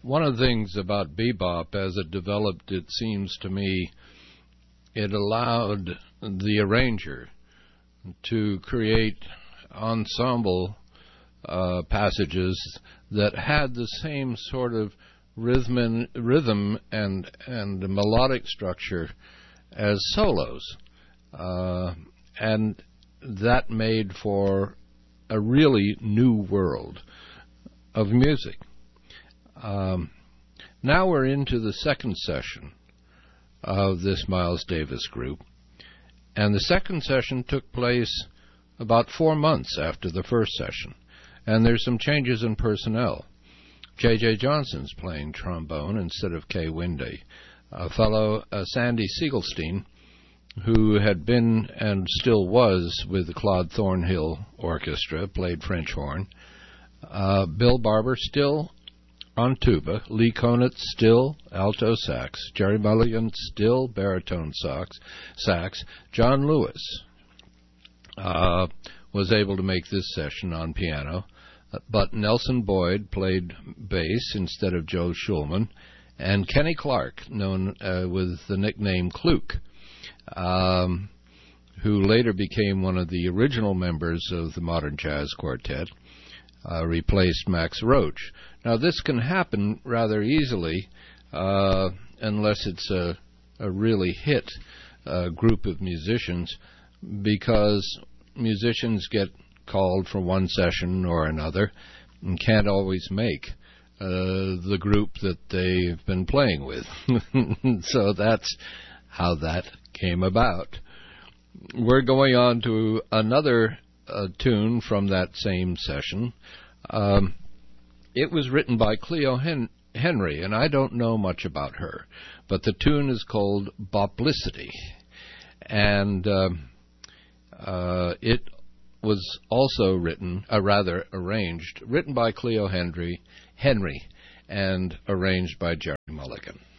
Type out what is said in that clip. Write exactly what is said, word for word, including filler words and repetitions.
one of the things about bebop, as it developed, it seems to me, it allowed the arranger to create ensemble uh, passages that had the same sort of rhythm and, rhythm and, and melodic structure as solos. Uh, and that made for a really new world of music. Um, now we're into the second session of this Miles Davis group, and the second session took place about four months after the first session, and there's some changes in personnel. J J. Johnson's playing trombone instead of Kay Windy. A fellow, uh, Sandy Siegelstein, who had been and still was with the Claude Thornhill Orchestra, played French horn. Uh, Bill Barber still on tuba, Lee Konitz still alto sax, Jerry Mulligan still baritone sax, sax. John Lewis uh, was able to make this session on piano, but Nelson Boyd played bass instead of Joe Schulman, and Kenny Clark, known uh, with the nickname Kluke, um, who later became one of the original members of the Modern Jazz Quartet, Uh, replaced Max Roach. Now, this can happen rather easily uh, unless it's a, a really hit uh, group of musicians, because musicians get called for one session or another and can't always make uh, the group that they've been playing with. So that's how that came about. We're going on to another a tune from that same session. Um, it was written by Cleo Hen- Henry, and I don't know much about her, but the tune is called Boplicity, and uh, uh, it was also written, uh, rather arranged, written by Cleo Henry, Henry, and arranged by Jerry Mulligan.